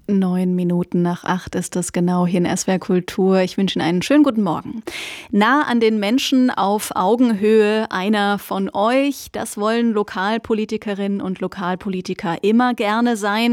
7:09 ist es genau hier in SWR Kultur. Ich wünsche Ihnen einen schönen guten Morgen. Nah an den Menschen auf Augenhöhe, einer von euch, das wollen Lokalpolitikerinnen und Lokalpolitiker immer gerne sein.